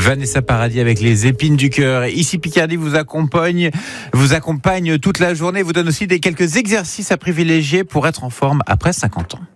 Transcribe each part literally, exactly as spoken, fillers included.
Vanessa Paradis avec les épines du cœur. Ici Picardie vous accompagne, vous accompagne toute la journée, vous donne aussi des quelques exercices à privilégier pour être en forme après cinquante ans.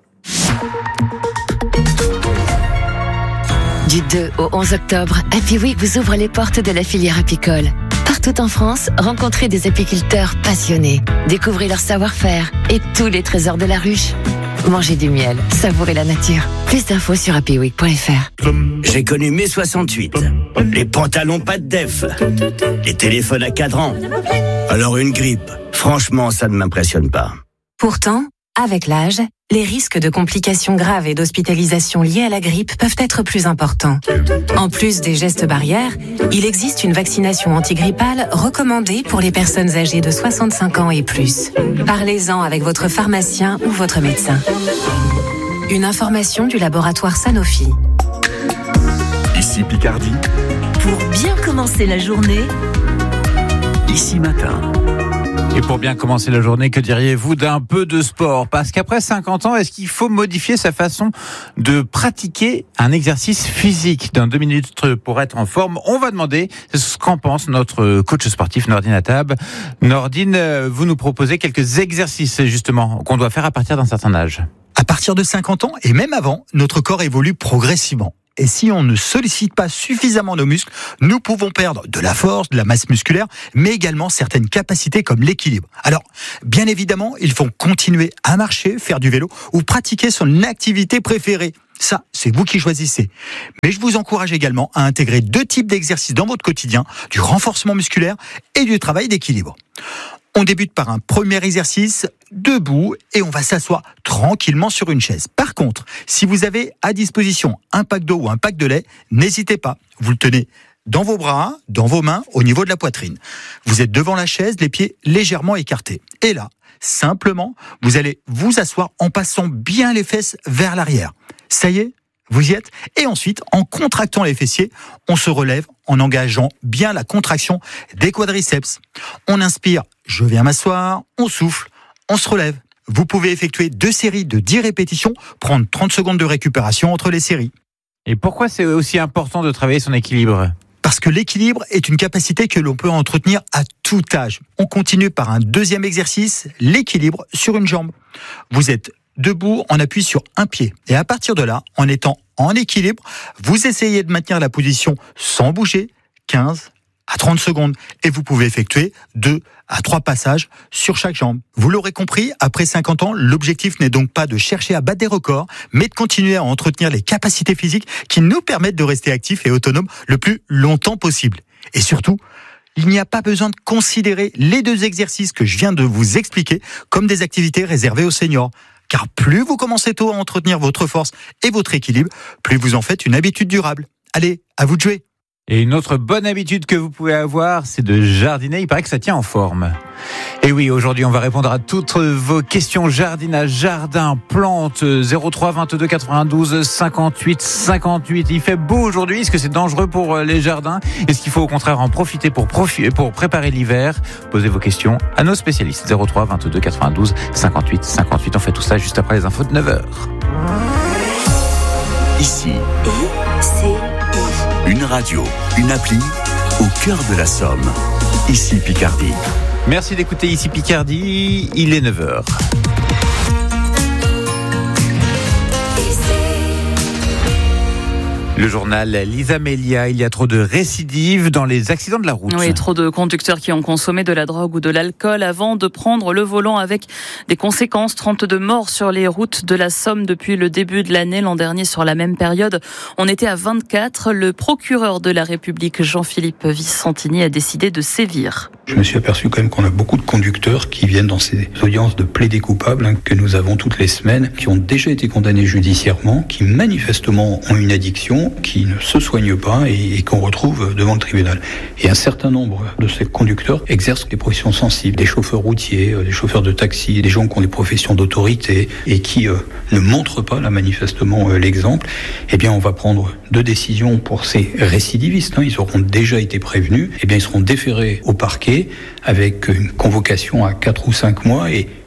Du deux au onze octobre, Happy Week vous ouvre les portes de la filière apicole. Partout en France, rencontrez des apiculteurs passionnés. Découvrez leur savoir-faire et tous les trésors de la ruche. Mangez du miel, savourez la nature. Plus d'infos sur happy week point f r. J'ai connu mai soixante-huit. Les pantalons pas de def. Les téléphones à cadran. Alors une grippe, franchement, ça ne m'impressionne pas. Pourtant, avec l'âge, les risques de complications graves et d'hospitalisation liées à la grippe peuvent être plus importants. En plus des gestes barrières, il existe une vaccination antigrippale recommandée pour les personnes âgées de soixante-cinq ans et plus. Parlez-en avec votre pharmacien ou votre médecin. Une information du laboratoire Sanofi. Ici Picardie. Pour bien commencer la journée, Ici Matin. Et pour bien commencer la journée, que diriez-vous d'un peu de sport ? Parce qu'après cinquante ans, est-ce qu'il faut modifier sa façon de pratiquer un exercice physique ? Dans deux minutes pour être en forme, on va demander ce qu'en pense notre coach sportif Nordine Atab. Nordine, vous nous proposez quelques exercices justement qu'on doit faire à partir d'un certain âge. À partir de cinquante ans et même avant, notre corps évolue progressivement. Et si on ne sollicite pas suffisamment nos muscles, nous pouvons perdre de la force, de la masse musculaire, mais également certaines capacités comme l'équilibre. Alors, bien évidemment, il faut continuer à marcher, faire du vélo ou pratiquer son activité préférée. Ça, c'est vous qui choisissez. Mais je vous encourage également à intégrer deux types d'exercices dans votre quotidien, du renforcement musculaire et du travail d'équilibre. On débute par un premier exercice debout et on va s'asseoir tranquillement sur une chaise. Par contre, si vous avez à disposition un pack d'eau ou un pack de lait, n'hésitez pas. Vous le tenez dans vos bras, dans vos mains, au niveau de la poitrine. Vous êtes devant la chaise, les pieds légèrement écartés. Et là, simplement, vous allez vous asseoir en passant bien les fesses vers l'arrière. Ça y est ? Vous y êtes ? Et ensuite, en contractant les fessiers, on se relève en engageant bien la contraction des quadriceps. On inspire, je viens m'asseoir, on souffle, on se relève. Vous pouvez effectuer deux séries de dix répétitions, prendre trente secondes de récupération entre les séries. Et pourquoi c'est aussi important de travailler son équilibre ? Parce que l'équilibre est une capacité que l'on peut entretenir à tout âge. On continue par un deuxième exercice, l'équilibre sur une jambe. Vous êtes debout, on appuie sur un pied. Et à partir de là, en étant en équilibre, vous essayez de maintenir la position sans bouger, quinze à trente secondes. Et vous pouvez effectuer deux à trois passages sur chaque jambe. Vous l'aurez compris, après cinquante ans, l'objectif n'est donc pas de chercher à battre des records, mais de continuer à entretenir les capacités physiques qui nous permettent de rester actifs et autonomes le plus longtemps possible. Et surtout, il n'y a pas besoin de considérer les deux exercices que je viens de vous expliquer comme des activités réservées aux seniors. Car plus vous commencez tôt à entretenir votre force et votre équilibre, plus vous en faites une habitude durable. Allez, à vous de jouer. Et une autre bonne habitude que vous pouvez avoir, c'est de jardiner. Il paraît que ça tient en forme. Et oui, aujourd'hui, on va répondre à toutes vos questions jardinage, jardin, plantes. zéro trois vingt-deux quatre-vingt-douze cinquante-huit cinquante-huit. Il fait beau aujourd'hui. Est-ce que c'est dangereux pour les jardins ? Est-ce qu'il faut au contraire en profiter pour, profi- pour préparer l'hiver ? Posez vos questions à nos spécialistes. zéro trois vingt-deux quatre-vingt-douze cinquante-huit cinquante-huit. On fait tout ça juste après les infos de neuf heures. Ici, c'est une radio, une appli au cœur de la Somme. Ici Picardie. Merci d'écouter Ici Picardie. Il est neuf heures. Le journal Lisa Melia, il y a trop de récidives dans les accidents de la route. Oui, trop de conducteurs qui ont consommé de la drogue ou de l'alcool avant de prendre le volant avec des conséquences. trente-deux morts sur les routes de la Somme depuis le début de l'année. L'an dernier, sur la même période, on était à vingt-quatre. Le procureur de la République, Jean-Philippe Vicentini, a décidé de sévir. Je me suis aperçu quand même qu'on a beaucoup de conducteurs qui viennent dans ces audiences de plaidés coupables hein, que nous avons toutes les semaines, qui ont déjà été condamnés judiciairement, qui manifestement ont une addiction, qui ne se soignent pas et, et qu'on retrouve devant le tribunal. Et un certain nombre de ces conducteurs exercent des professions sensibles, des chauffeurs routiers, des chauffeurs de taxi, des gens qui ont des professions d'autorité et qui euh, ne montrent pas là manifestement euh, l'exemple. Eh bien, on va prendre deux décisions pour ces récidivistes. Hein. Ils auront déjà été prévenus. Eh bien, ils seront déférés au parquet avec une convocation à quatre ou cinq mois et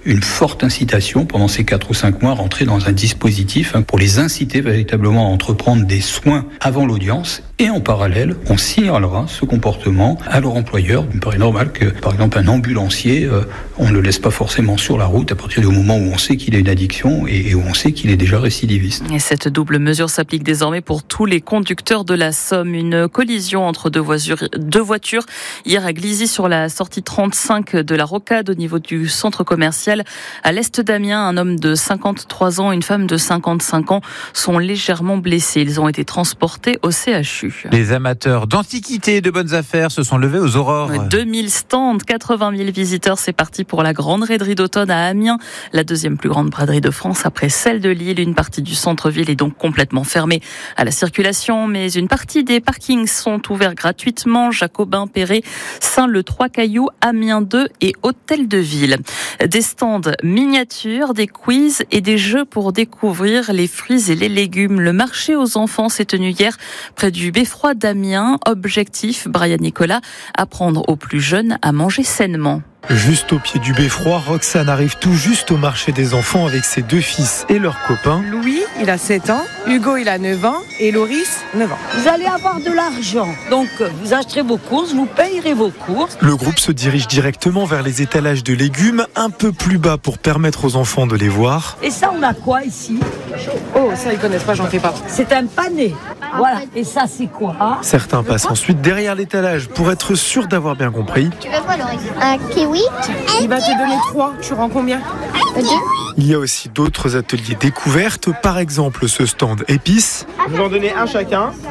une forte incitation pendant ces quatre ou cinq mois à rentrer dans un dispositif pour les inciter véritablement à entreprendre des soins avant l'audience. Et en parallèle, on signalera ce comportement à leur employeur. Il me paraît normal que, par exemple, un ambulancier, euh, on ne le laisse pas forcément sur la route à partir du moment où on sait qu'il a une addiction et, et où on sait qu'il est déjà récidiviste. Et cette double mesure s'applique désormais pour tous les conducteurs de la Somme. Une collision entre deux voitures, deux voitures hier à Glizy sur la sortie trente-cinq de la Rocade au niveau du centre commercial. À l'est d'Amiens, un homme de cinquante-trois ans et une femme de cinquante-cinq ans sont légèrement blessés. Ils ont été transportés au C H U. Les amateurs d'antiquités et de bonnes affaires se sont levés aux aurores. deux mille stands, quatre-vingt mille visiteurs. C'est parti pour la grande raiderie d'automne à Amiens, la deuxième plus grande braderie de France après celle de Lille. Une partie du centre-ville est donc complètement fermée à la circulation, mais une partie des parkings sont ouverts gratuitement. Jacobin, Perret, Saint-Le-Trois-Cailloux, Amiens deux et Hôtel de Ville. Des stands miniatures, des quiz et des jeux pour découvrir les fruits et les légumes. Le marché aux enfants s'est tenu hier près du Beffroi d'Amiens. Objectif, Brian Nicolas, apprendre aux plus jeunes à manger sainement. Juste au pied du Beffroi, Roxane arrive tout juste au marché des enfants avec ses deux fils et leurs copains. Louis, il a sept ans, Hugo, il a neuf ans et Loris, neuf ans. Vous allez avoir de l'argent, donc vous acheterez vos courses, vous payerez vos courses. Le groupe se dirige directement vers les étalages de légumes, un peu plus bas pour permettre aux enfants de les voir. Et ça, on a quoi ici? Oh, ça, ils connaissent pas, j'en fais pas. C'est un pané. Voilà. Et ça, c'est quoi? Certains passent ensuite derrière l'étalage pour être sûr d'avoir bien compris. Tu veux quoi, Loris? Un kiwi. Il va te donner trois. Tu rends combien? Deux. Il y a aussi d'autres ateliers découvertes, par exemple ce stand épices. Vous en donnez un chacun.